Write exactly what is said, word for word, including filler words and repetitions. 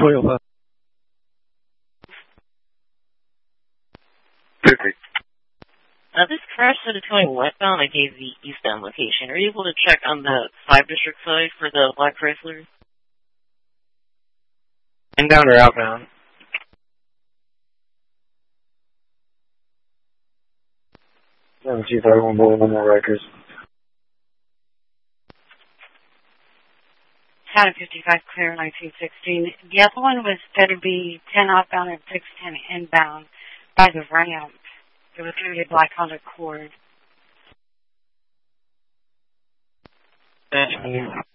Toyota. fifty. Uh, this crash said it's going westbound. I gave the eastbound location. Are you able to check on the five district side for the Black Chrysler? Inbound or outbound? seven two five one Bullet, one more Rikers. Town fifty-five clear, nineteen sixteen. The other one was going to be ten outbound and six ten inbound by the ramp. It was going to be a black Honda Accord. And